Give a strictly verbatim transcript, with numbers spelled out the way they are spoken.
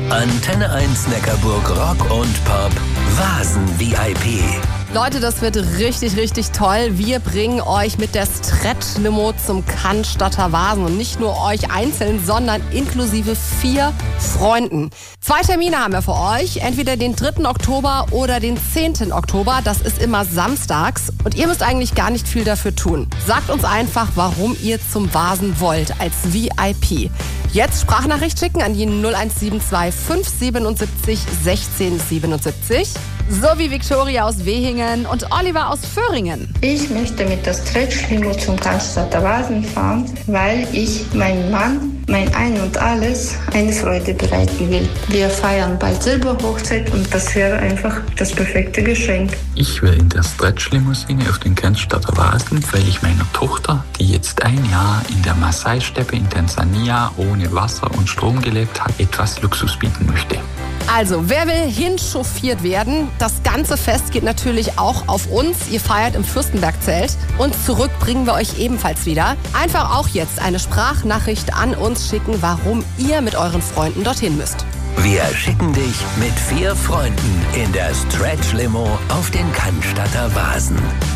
Antenne eins Neckarburg Rock und Pop Vasen V I P. Leute, das wird richtig, richtig toll. Wir bringen euch mit der Stretch-Limo zum Cannstatter Vasen. Und nicht nur euch einzeln, sondern inklusive vier Freunden. Zwei Termine haben wir für euch. Entweder den dritten Oktober oder den zehnten Oktober. Das ist immer samstags. Und ihr müsst eigentlich gar nicht viel dafür tun. Sagt uns einfach, warum ihr zum Vasen wollt als V I P. Jetzt Sprachnachricht schicken an die null eins sieben zwei fünf siebenundsiebzig sechzehn siebenundsiebzig. So wie Victoria aus Wehingen und Oliver aus Föhringen. Ich möchte mit der Stretch-Limo zum Cannstatter Vasen fahren, weil ich meinem Mann mein Ein und Alles eine Freude bereiten will. Wir feiern bald Silberhochzeit und das wäre einfach das perfekte Geschenk. Ich will in der Stretch-Limousine auf den Cannstatter Vasen, weil ich meiner Tochter, die jetzt ein Jahr in der Maasai-Steppe in Tansania ohne Wasser und Strom gelebt hat, etwas Luxus bieten möchte. Also, wer will hinchauffiert werden? Das ganze Fest geht natürlich auch auf uns. Ihr feiert im Fürstenbergzelt. Und zurück bringen wir euch ebenfalls wieder. Einfach auch jetzt eine Sprachnachricht an uns schicken, warum ihr mit euren Freunden dorthin müsst. Wir schicken dich mit vier Freunden in der Stretch-Limo auf den Cannstatter Vasen.